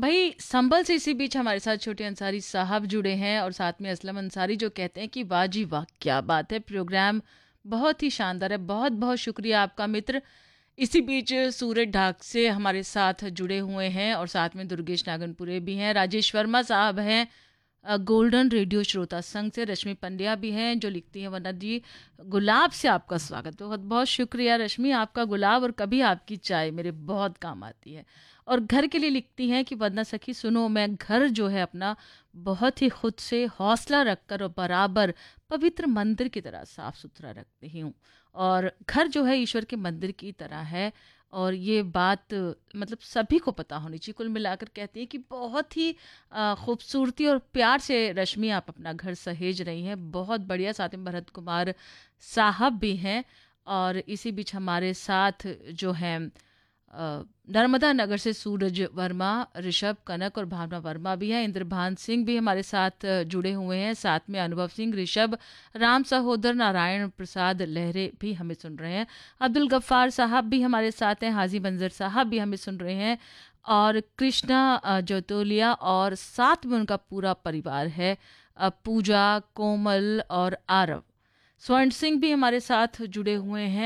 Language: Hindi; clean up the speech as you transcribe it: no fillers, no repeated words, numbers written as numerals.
भाई संभल से इसी बीच हमारे साथ छोटे अंसारी साहब जुड़े हैं और साथ में असलम अंसारी, जो कहते हैं कि वाह जी वाह क्या बात है, प्रोग्राम बहुत ही शानदार है। बहुत बहुत शुक्रिया आपका मित्र। इसी बीच सूरज ढाक से हमारे साथ जुड़े हुए हैं और साथ में दुर्गेश नागनपुरे भी हैं, राजेश वर्मा साहब हैं गोल्डन रेडियो श्रोता संघ से, रश्मि पंड्या भी हैं जो लिखती हैं वरना जी गुलाब से आपका स्वागत। बहुत बहुत शुक्रिया रश्मि, आपका गुलाब और कभी आपकी चाय मेरे बहुत काम आती है। और घर के लिए लिखती हैं कि वरना सखी सुनो, मैं घर जो है अपना बहुत ही खुद से हौसला रखकर और बराबर पवित्र मंदिर की तरह साफ सुथरा रखती हूँ। और घर जो है ईश्वर के मंदिर की तरह है और ये बात मतलब सभी को पता होनी चाहिए। कुल मिलाकर कहती हैं कि बहुत ही खूबसूरती और प्यार से रश्मि आप अपना घर सहेज रही हैं, बहुत बढ़िया। साथ में भरत कुमार साहब भी हैं और इसी बीच हमारे साथ जो हैं नर्मदा नगर से सूरज वर्मा, ऋषभ कनक और भावना वर्मा भी हैं। इंद्रभान सिंह भी हमारे साथ जुड़े हुए हैं, साथ में अनुभव सिंह, ऋषभ, राम सहोदर, नारायण प्रसाद लहरे भी हमें सुन रहे हैं। अब्दुल गफ्फार साहब भी हमारे साथ हैं, हाजी मंजर साहब भी हमें सुन रहे हैं और कृष्णा जोतोलिया और साथ में उनका पूरा परिवार है, पूजा, कोमल और आरव। स्वर्ण सिंह भी हमारे साथ जुड़े हुए हैं।